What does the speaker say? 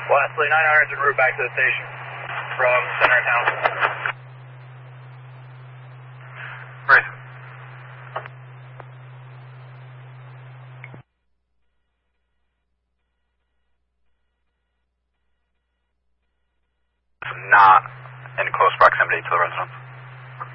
Wesley, 900's en route back to the station from center of town. Right. Not in close proximity to the residence.